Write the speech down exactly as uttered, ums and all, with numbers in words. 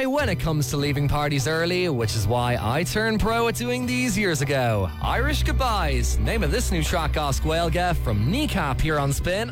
I when it comes to leaving parties early, which is why I turned pro at doing these years ago. Irish Goodbyes, name of this new track, Os Gaeilge, from Kneecap here on Spin